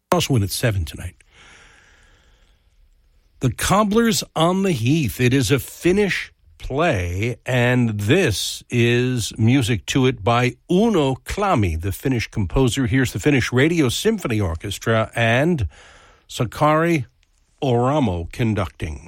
Crosswind at 7 tonight. The Cobblers on the Heath. It is a Finnish play, and this is music to it by Uno Klami, the Finnish composer. Here's the Finnish Radio Symphony Orchestra and Sakari Oramo conducting.